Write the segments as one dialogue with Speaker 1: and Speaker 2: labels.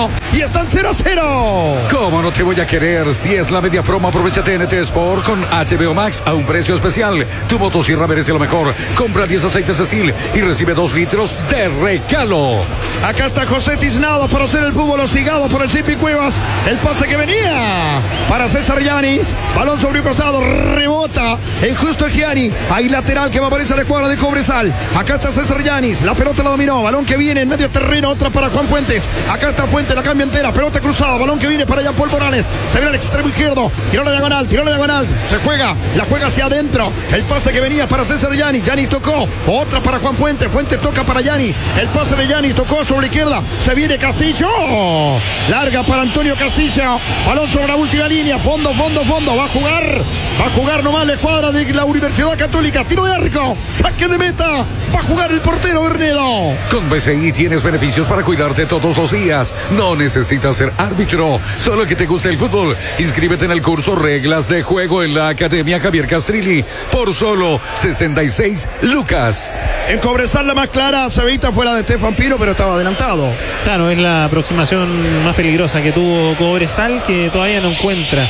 Speaker 1: Pacheco y están 0-0.
Speaker 2: ¿Cómo no te voy a querer? Si es la media promo, aprovecha TNT Sport con HBO Max a un precio especial. Tu motosierra merece lo mejor. Compra 10 aceites Steel y recibe 2 litros de regalo.
Speaker 1: Acá está José Tiznado para hacer el fútbol hostigado por el Zipi Cuevas. El pase que venía para César Yanis. Balón sobre un costado, rebota en Justo Gianni. Hay lateral que va a aparecer la escuadra de Cobresal. Acá está César Yanis. La pelota la dominó. Balón que viene en medio terreno. Otra para Juan Fuentes. Acá está Fuentes, la cambia entera. Pelota cruzada. Balón que viene para Jean Paul Morales. Se viene al extremo izquierdo. Tiró la diagonal. Se juega. La juega hacia adentro. El pase que venía para César Yanis. Yanis tocó. Otra para Juan Fuentes. Fuentes toca para Yanis. El pase de Yanis tocó sobre la izquierda. Se viene Castillo. Larga para Antonio Castillo. Balón sobre la última línea. Fondo. Va a jugar nomás la escuadra de la Universidad Católica. Tiro de arco. Saque de meta. Va a jugar el portero Bernedo.
Speaker 2: Con BCI tienes beneficios para cuidarte todos los días. No necesitas ser árbitro, solo que te guste el fútbol. Inscríbete en el curso Reglas de Juego en la Academia Javier Castrilli por solo 66 lucas.
Speaker 1: En Cobresal la más clara, Cevita fue la de Estefan Pino, pero estaba adelantado.
Speaker 3: Claro, es la aproximación más peligrosa que tuvo Cobresal, que todavía no encuentra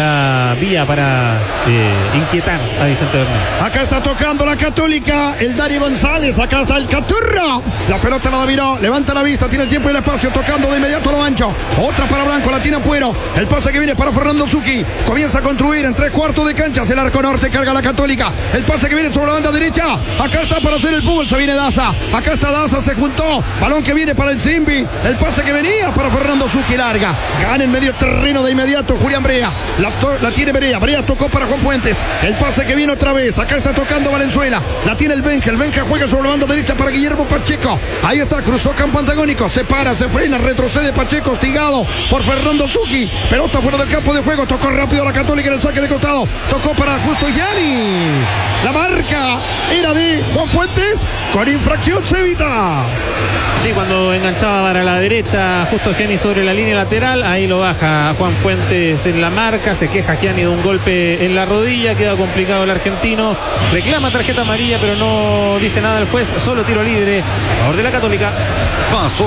Speaker 3: la vía para inquietar a Vicente Bernal.
Speaker 1: Acá está tocando la Católica, el Dani González, acá está el Caturro. La pelota la dominó, levanta la vista, tiene el tiempo y el espacio, tocando de inmediato a lo ancho. Otra para Blanco, la tiene Puero. El pase que viene para Fernando Zucchi. Comienza a construir en 3/4 de canchas. El arco norte carga la Católica. El pase que viene sobre la banda derecha. Acá está para hacer el fútbol, se viene Daza. Acá está Daza, se juntó. Balón que viene para el Zimbi. El pase que venía para Fernando Zucchi, larga. Gana en medio terreno de inmediato Julián Brea. La tiene Brea. Brea tocó para Juan Fuentes. El pase que viene otra vez. Acá está tocando Valenzuela. La tiene el Benja. El Benja juega sobre la banda derecha para Guillermo Pacheco. Ahí está, cruzó campo antagónico. Se para, se frena, retrocede Pacheco, hostigado por Fernando Zucchi. Pelota fuera del campo de juego. Tocó rápido la Católica en el saque de costado. Tocó para Justo Gianni. La marca era de Juan Fuentes con infracción Cevita.
Speaker 3: Sí, cuando enganchaba para la derecha Justo Gianni sobre la línea lateral, ahí lo baja Juan Fuentes en la marca, se queja Gianni de un golpe en la rodilla, queda complicado el argentino, reclama tarjeta amarilla pero no dice nada el juez, solo tiro libre a favor de la Católica.
Speaker 2: Pasó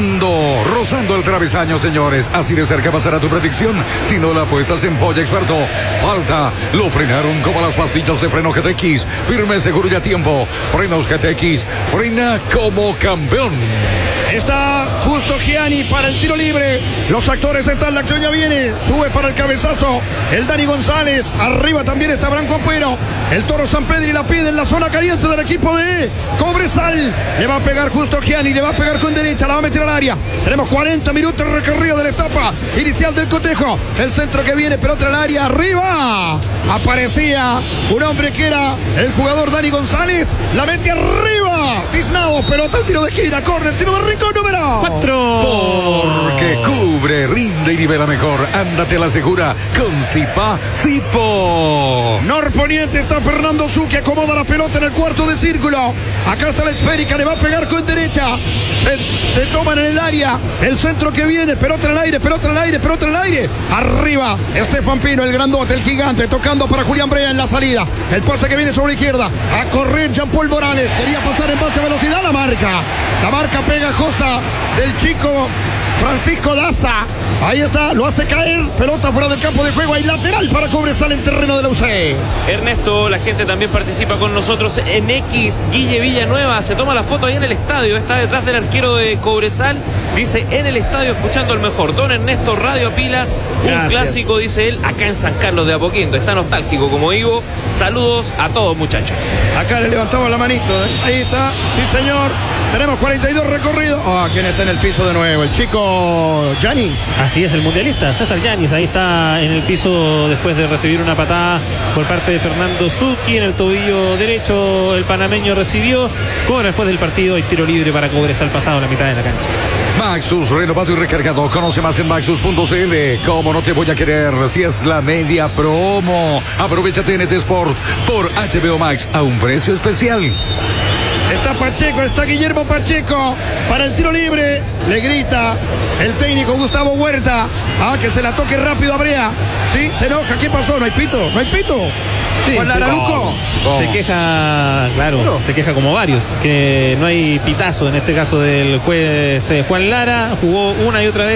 Speaker 2: rozando el travesaño, señores. Así de cerca pasará tu predicción si no la apuestas en Polla Experto. Falta, lo frenaron como las pastillas de freno GTX. Firme, seguro y a tiempo. Frenos GTX, frena como campeón.
Speaker 1: Está Justo Gianni para el tiro libre. Los actores están, la acción ya viene. Sube para el cabezazo el Dani González. Arriba también está Branco Puero. El Toro San Pedro y la pide en la zona caliente del equipo de Cobresal. Le va a pegar Justo Gianni, le va a pegar con derecha, la va a meter al área. Tenemos 40 minutos de recorrido de la etapa inicial del cotejo. El centro que viene, pelota al área, arriba. Aparecía un hombre que era el jugador Dani González. La mete arriba. Tiznado, pelota al tiro de esquina, corre, el tiro de rincón número
Speaker 3: 4.
Speaker 2: Porque cubre, rinde y nivela mejor. Ándate a la segura con Zipa Zipo.
Speaker 1: Norponiente está Fernando Zucchi, acomoda la pelota en el cuarto de círculo. Acá está la esférica, le va a pegar con derecha. Se toman en el área. El centro que viene, pelota en el aire, pelota en el aire, pelota en el aire. Arriba, Estefan Pino, el grandote, el gigante, tocando para Julián Brea en la salida. El pase que viene sobre la izquierda. A correr Jean Paul Morales. Quería pasar en base a velocidad, la marca pegajosa del chico Francisco Daza. Ahí está, lo hace caer. Pelota fuera del campo de juego. Hay lateral para Cobresal en terreno de la UC.
Speaker 4: Ernesto, la gente también participa con nosotros en X. Guille Villanueva se toma la foto ahí en el estadio. Está detrás del arquero de Cobresal. Dice, en el estadio escuchando el mejor. Don Ernesto, Radio Pilas.
Speaker 1: Gracias.
Speaker 4: Un clásico, dice él, acá en San Carlos de Apoquindo. Está nostálgico, como digo. Saludos a todos, muchachos.
Speaker 1: Acá le levantamos la manito. Ahí está, sí señor. Tenemos 42 recorridos. ¿Quién está en el piso de nuevo? El chico Gianni.
Speaker 3: Así es, el mundialista César Yanis, ahí está en el piso después de recibir una patada por parte de Fernando Zucchi en el tobillo derecho. El panameño recibió, cobra después del partido y tiro libre para Cobresal pasado la mitad de la cancha.
Speaker 2: Maxus, renovado y recargado. Conoce más en maxus.cl. ¿Cómo no te voy a querer si es la media promo? Aprovecha TNT Sport por HBO Max a un precio especial.
Speaker 1: Está Pacheco, está Guillermo Pacheco para el tiro libre. Le grita el técnico Gustavo Huerta. Que se la toque rápido a Brea. Sí, se enoja. ¿Qué pasó? ¿No hay pito? ¿No hay pito?
Speaker 3: Sí,
Speaker 1: ¿Juan Lara Luco?
Speaker 3: Se queja, claro,
Speaker 1: ¿Cómo?
Speaker 3: se queja como varios, que no hay pitazo en este caso del juez Juan Lara. Jugó una y otra vez